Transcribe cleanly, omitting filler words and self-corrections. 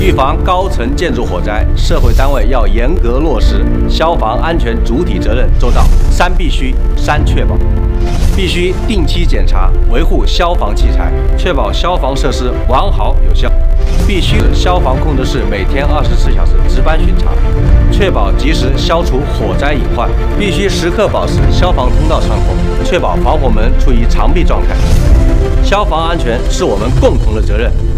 预防高层建筑火灾，社会单位要严格落实消防安全主体责任，做到三必须、三确保。必须定期检查、维护消防器材，确保消防设施完好有效。必须消防控制室每天24小时值班巡查，确保及时消除火灾隐患。必须时刻保持消防通道畅通，确保防火门处于常闭状态。消防安全是我们共同的责任。